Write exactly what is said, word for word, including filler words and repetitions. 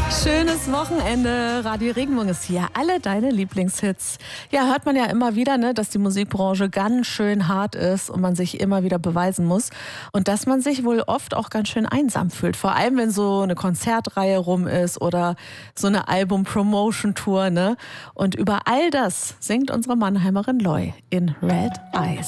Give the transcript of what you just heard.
Schönes Wochenende. Radio Regenbogen ist hier. Alle deine Lieblingshits. Ja, hört man ja immer wieder, ne, dass die Musikbranche ganz schön hart ist und man sich immer wieder beweisen muss. Und dass man sich wohl oft auch ganz schön einsam fühlt. Vor allem, wenn so eine Konzertreihe rum ist oder so eine Album-Promotion-Tour. Ne? Und über all das singt unsere Mannheimerin Loy in Red Eyes.